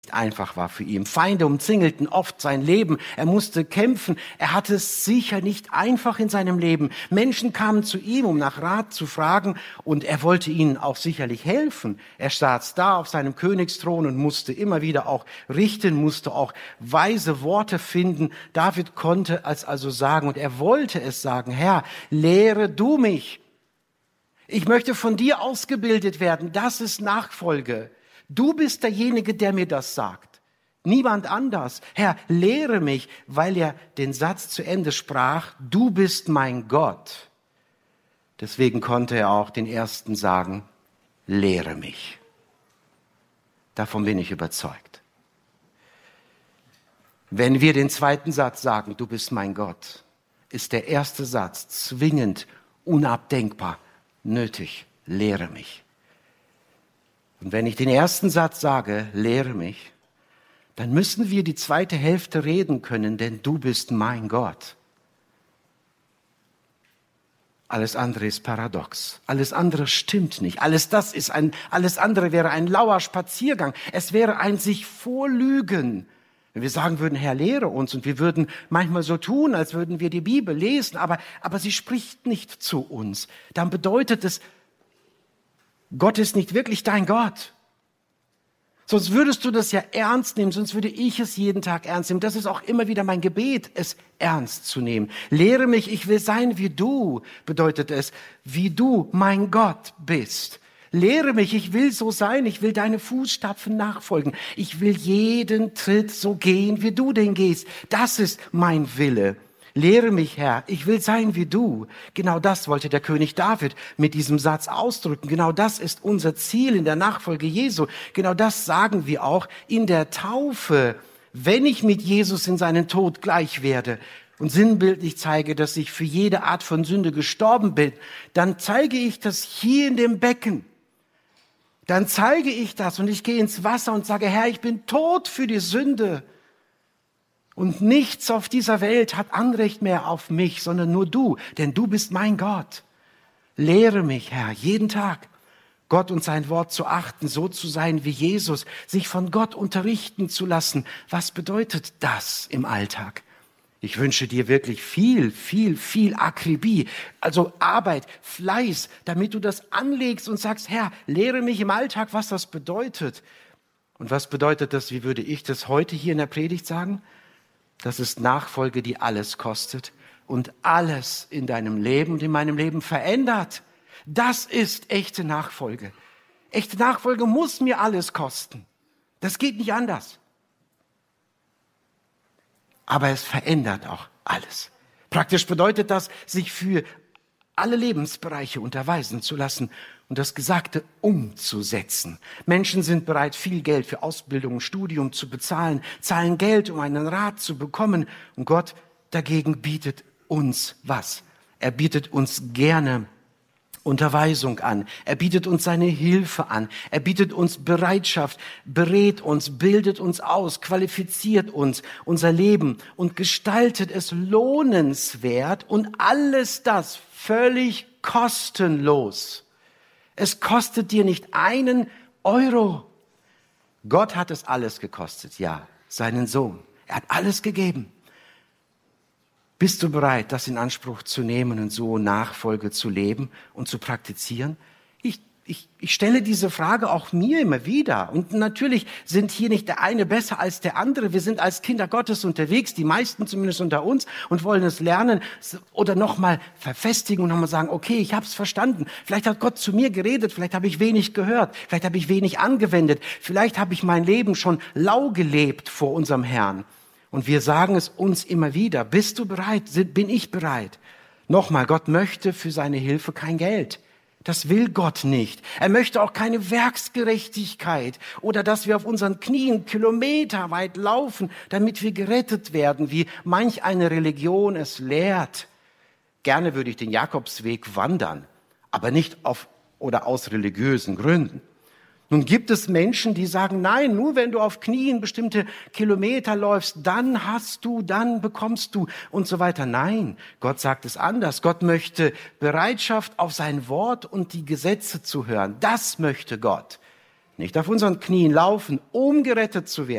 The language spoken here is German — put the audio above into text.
einfach war für ihn. Feinde umzingelten oft sein Leben. Er musste kämpfen. Er hatte es sicher nicht einfach in seinem Leben. Menschen kamen zu ihm, um nach Rat zu fragen, und er wollte ihnen auch sicherlich helfen. Er saß da auf seinem Königsthron und musste immer wieder auch richten, musste auch weise Worte finden. David konnte es also sagen, und er wollte es sagen: Herr, lehre du mich. Ich möchte von dir ausgebildet werden. Das ist Nachfolge. Du bist derjenige, der mir das sagt. Niemand anders. Herr, lehre mich, weil er den Satz zu Ende sprach: Du bist mein Gott. Deswegen konnte er auch den ersten sagen: Lehre mich. Davon bin ich überzeugt. Wenn wir den zweiten Satz sagen: Du bist mein Gott, ist der erste Satz zwingend, unabdenkbar, nötig. Lehre mich. Und wenn ich den ersten Satz sage: Lehre mich, dann müssen wir die zweite Hälfte reden können, denn du bist mein Gott. Alles andere ist paradox. Alles andere stimmt nicht. Alles andere wäre ein lauer Spaziergang. Es wäre ein sich vorlügen. Wenn wir sagen würden: Herr, lehre uns, und wir würden manchmal so tun, als würden wir die Bibel lesen, aber sie spricht nicht zu uns, dann bedeutet es, Gott ist nicht wirklich dein Gott. Sonst würdest du das ja ernst nehmen, sonst würde ich es jeden Tag ernst nehmen. Das ist auch immer wieder mein Gebet, es ernst zu nehmen. Lehre mich, ich will sein wie du, bedeutet es, wie du mein Gott bist. Lehre mich, ich will so sein, ich will deine Fußstapfen nachfolgen. Ich will jeden Tritt so gehen, wie du den gehst. Das ist mein Wille. Lehre mich, Herr, ich will sein wie du. Genau das wollte der König David mit diesem Satz ausdrücken. Genau das ist unser Ziel in der Nachfolge Jesu. Genau das sagen wir auch in der Taufe. Wenn ich mit Jesus in seinen Tod gleich werde und sinnbildlich zeige, dass ich für jede Art von Sünde gestorben bin, dann zeige ich das hier in dem Becken. Dann zeige ich das und ich gehe ins Wasser und sage: Herr, ich bin tot für die Sünde. Und nichts auf dieser Welt hat Anrecht mehr auf mich, sondern nur du, denn du bist mein Gott. Lehre mich, Herr, jeden Tag, Gott und sein Wort zu achten, so zu sein wie Jesus, sich von Gott unterrichten zu lassen. Was bedeutet das im Alltag? Ich wünsche dir wirklich viel Akribie, also Arbeit, Fleiß, damit du das anlegst und sagst: Herr, lehre mich im Alltag, was das bedeutet. Und was bedeutet das? Wie würde ich das heute hier in der Predigt sagen? Das ist Nachfolge, die alles kostet und alles in deinem Leben und in meinem Leben verändert. Das ist echte Nachfolge. Echte Nachfolge muss mir alles kosten. Das geht nicht anders. Aber es verändert auch alles. Praktisch bedeutet das, sich für alle Lebensbereiche unterweisen zu lassen und das Gesagte umzusetzen. Menschen sind bereit, viel Geld für Ausbildung und Studium zu bezahlen, zahlen Geld, um einen Rat zu bekommen. Und Gott dagegen bietet uns was? Er bietet uns gerne Unterweisung an. Er bietet uns seine Hilfe an. Er bietet uns Bereitschaft, berät uns, bildet uns aus, qualifiziert uns, unser Leben und gestaltet es lohnenswert und alles das völlig kostenlos. Es kostet dir nicht einen Euro. Gott hat es alles gekostet, ja, seinen Sohn. Er hat alles gegeben. Bist du bereit, das in Anspruch zu nehmen und so Nachfolge zu leben und zu praktizieren? Ich stelle diese Frage auch mir immer wieder. Und natürlich sind hier nicht der eine besser als der andere. Wir sind als Kinder Gottes unterwegs, die meisten zumindest unter uns, und wollen es lernen oder nochmal verfestigen und nochmal sagen: Okay, ich habe es verstanden. Vielleicht hat Gott zu mir geredet, vielleicht habe ich wenig gehört, vielleicht habe ich wenig angewendet, vielleicht habe ich mein Leben schon lau gelebt vor unserem Herrn. Und wir sagen es uns immer wieder: Bist du bereit? Bin ich bereit? Nochmal, Gott möchte für seine Hilfe kein Geld. Das will Gott nicht. Er möchte auch keine Werksgerechtigkeit oder dass wir auf unseren Knien kilometerweit laufen, damit wir gerettet werden, wie manch eine Religion es lehrt. Gerne würde ich den Jakobsweg wandern, aber nicht aus religiösen Gründen. Nun gibt es Menschen, die sagen: Nein, nur wenn du auf Knien bestimmte Kilometer läufst, dann bekommst du und so weiter. Nein, Gott sagt es anders. Gott möchte Bereitschaft, auf sein Wort und die Gesetze zu hören. Das möchte Gott. nicht auf unseren Knien laufen, um gerettet zu werden.